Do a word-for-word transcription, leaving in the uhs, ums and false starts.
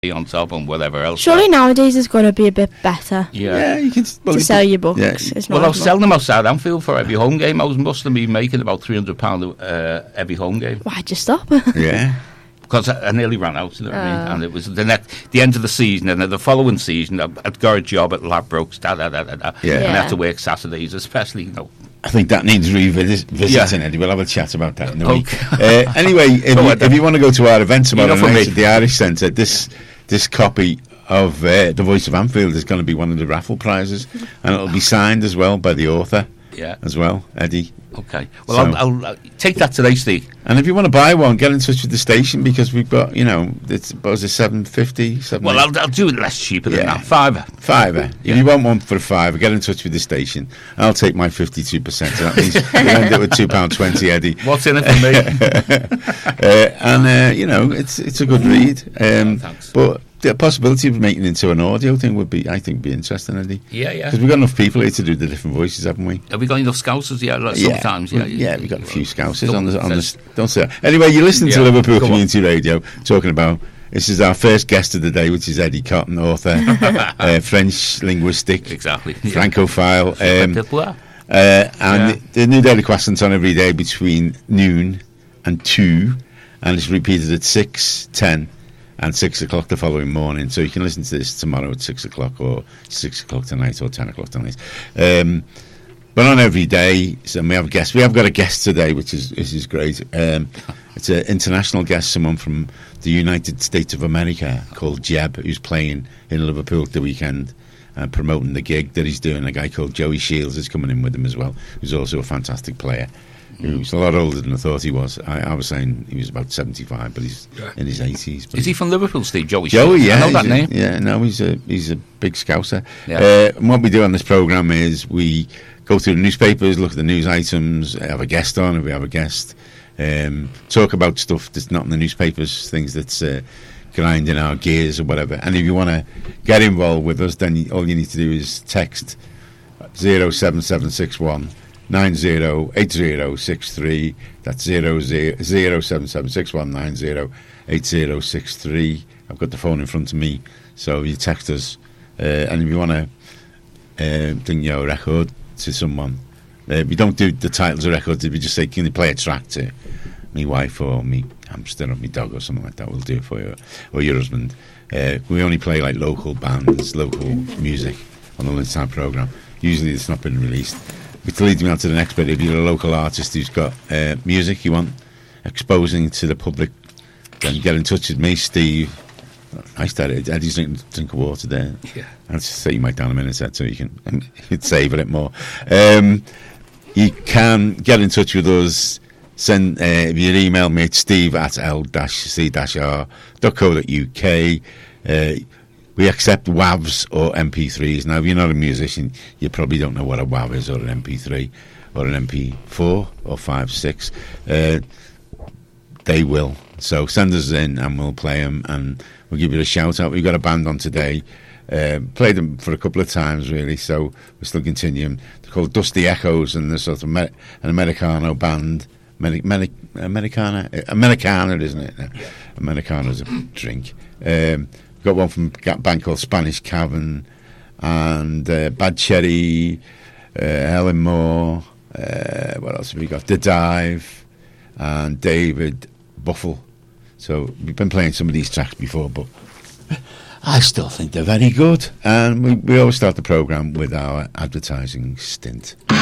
on top and whatever else. Surely nowadays it's got to be a bit better. Yeah, yeah you can well, to you sell can, your books. Yeah. It's well, not I was as selling them outside Anfield for every home game. I was must have been making about three hundred pound uh, every home game. Why'd you stop? Yeah. Because I, I nearly ran out, you know what I mean? Oh. And it was the next, the end of the season, and then the following season, I- I'd got a job at Ladbrokes, da da da da da, Yeah. and I Yeah. had to work Saturdays, especially, you know. I think that needs revisiting, Yeah. Eddie. We'll have a chat about that in the Okay. week. Uh, anyway, if Go you, on, if you want to go to our event tomorrow Enough of night me. at the Irish Centre, this this copy of uh, The Voice of Anfield is going to be one of the raffle prizes, and it'll be signed as well by the author Yeah. as well, Eddie. Okay. Well, So- I'll, I'll uh, take that today, Steve. And if you want to buy one, get in touch with the station because we've got, you know, it's what was it, seven fifty, seven Well, I'll, I'll do it less cheaper than Yeah. that. Fiver. fiver. Yeah. If you want one for a fiver, get in touch with the station. I'll take my fifty-two percent. So that means you end up with two pounds twenty, Eddie. What's in it for me? uh, and uh, you know, it's it's a good read. Um, Oh, thanks. but the possibility of making it into an audio thing would be, I think, be interesting, Eddie. Yeah, yeah. Because we've got enough people here to do the different voices, haven't we? Have we got enough scousers? Yeah, like sometimes. Yeah, yeah, yeah, we've got a few scousers Don't on the on the. say- Don't say that. Anyway, you listen to Yeah, Liverpool go on. Community Radio talking about. This is our first guest of the day, which is Eddie Cotton, author, uh, French linguistic, Exactly. Yeah. Francophile, um, Petit-pois. uh, and Yeah. the, the new Daily Croissant's on every day between noon and two, and it's repeated at six, ten, and six o'clock the following morning. So you can listen to this tomorrow at six o'clock, or six o'clock tonight, or ten o'clock tonight. Um, but on every day, so we have a guest. We have got a guest today, which is which is great. Um, it's an international guest, someone from the United States of America called Jeb, who's playing in Liverpool at the weekend and promoting the gig that he's doing. A guy called Joey Shields is coming in with him as well, who's also a fantastic player. Who's a lot older than I thought he was. I, I was saying he was about seventy-five, but he's Yeah. in his eighties. Is he from Liverpool, Steve? Joey? Joey, Shields? yeah, I know that he's a- name. Yeah, no, he's a he's a big scouser. Yeah. Uh, and what we do on this program is we go through the newspapers, look at the news items, have a guest on, if we have a guest, um, talk about stuff that's not in the newspapers, things that's uh, grinding our gears or whatever. And if you want to get involved with us, then you, all you need to do is text zero seven seven six one. Nine zero eight zero six three. That's zero zero zero seven seven six one nine zero eight zero six three. I've got the phone in front of me, so you text us, uh, and if you want to uh, bring your record to someone, uh, we don't do the titles of records. If you just say, "Can you play a track to me wife or me hamster or me dog or something like that?" We'll do it for you, or your husband. Uh, we only play like local bands, local music on the lunchtime program. Usually, it's not been released. Which leads me on to the next bit. If you're a local artist who's got uh, music you want exposing to the public, then get in touch with me, Steve. Nice that Eddie's drinking a drink of water there. Yeah. I'll just set your mic down a minute so you can you'd savour it more. Um, you can get in touch with us. Send uh, if you email me at steve at l c r dot co dot u k. Uh, We accept W A Vs or M P threes. Now, if you're not a musician, you probably don't know what a W A V is, or an M P three, or an M P four, or five, six. Uh, they will. So send us in, and we'll play them, and we'll give you a shout out. We've got a band on today. Uh, played them for a couple of times, really. So we're still continuing. They're called Dusty Echoes, and they're sort of Amer- an Americano band. Meri- Meri- Americana, Americana, isn't it? Yeah. Americana's a drink. Um, Got one from a band called Spanish Cavern, and uh, Bad Cherry, uh, Helen Moore. Uh, what else have we got? The Dive, and David Buffle. So we've been playing some of these tracks before, but I still think they're very good. And we, we always start the programme with our advertising stint.